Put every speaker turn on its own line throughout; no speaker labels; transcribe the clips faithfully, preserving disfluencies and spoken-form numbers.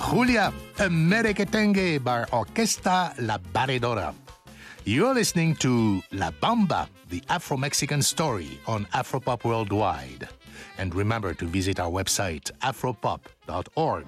Julia, Merequetengue by Orquesta La Barredora. You're listening to La Bamba, the Afro-Mexican story on Afropop Worldwide. And remember to visit our website, afropop dot org.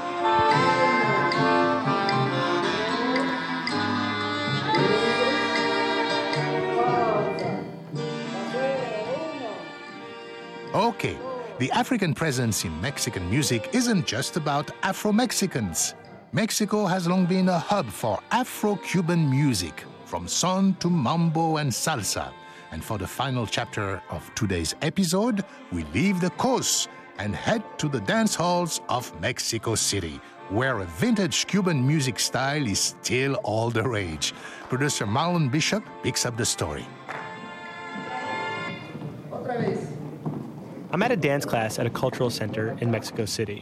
Okay, the African presence in Mexican music isn't just about Afro-Mexicans. Mexico has long been a hub for Afro-Cuban music, from son to mambo and salsa. And for the final chapter of today's episode, we leave the coast and head to the dance halls of Mexico City, where a vintage Cuban music style is still all the rage. Producer Marlon Bishop picks up the story.
I'm at a dance class at a cultural center in Mexico City.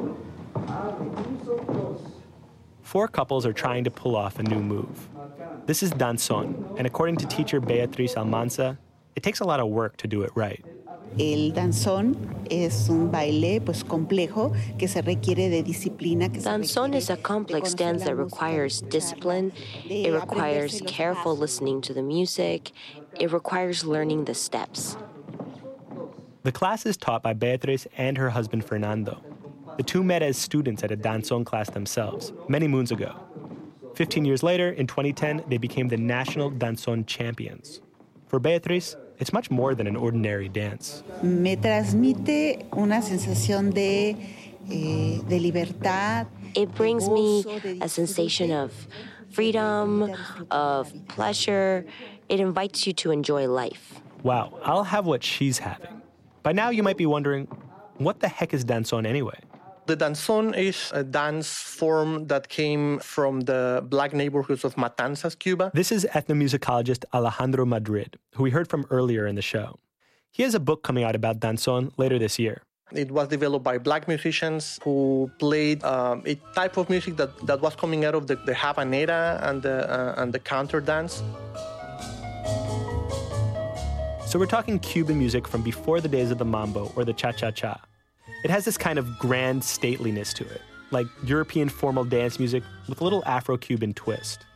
Four couples are trying to pull off a new move. This is danzón, and according to teacher Beatriz Almanza, it takes a lot of work to do it right.
El danzón es un baile pues complejo que se requiere de disciplina.
Danzón is a complex dance that requires discipline. It requires careful listening to the music. It requires learning the steps.
The class is taught by Beatriz and her husband Fernando. The two met as students at a danzón class themselves, many moons ago. Fifteen years later, in twenty ten, they became the national danzón champions. For Beatriz, it's much more than an ordinary dance.
Me transmite una sensación de, eh, de libertad.
It brings me a sensation of freedom, of pleasure. It invites you to enjoy life.
Wow, I'll have what she's having. By now, you might be wondering, what the heck is danzón anyway?
The danzón is a dance form that came from the black neighborhoods of Matanzas, Cuba.
This is ethnomusicologist Alejandro Madrid, who we heard from earlier in the show. He has a book coming out about danzón later this year.
It was developed by black musicians who played um, a type of music that, that was coming out of the, the habanera and the, uh, and the counter dance.
So we're talking Cuban music from before the days of the mambo or the cha-cha-cha. It has this kind of grand stateliness to it, like European formal dance music with a little Afro-Cuban twist.